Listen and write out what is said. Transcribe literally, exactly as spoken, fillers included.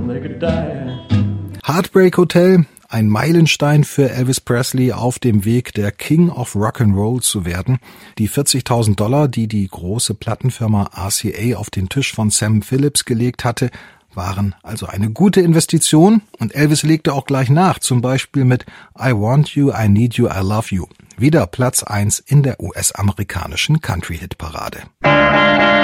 they could die. Heartbreak Hotel, ein Meilenstein für Elvis Presley auf dem Weg, der King of Rock'n'Roll zu werden. Die vierzigtausend Dollar, die die große Plattenfirma R C A auf den Tisch von Sam Phillips gelegt hatte, waren also eine gute Investition, und Elvis legte auch gleich nach, zum Beispiel mit I Want You, I Need You, I Love You. Wieder Platz eins in der U S-amerikanischen Country-Hitparade.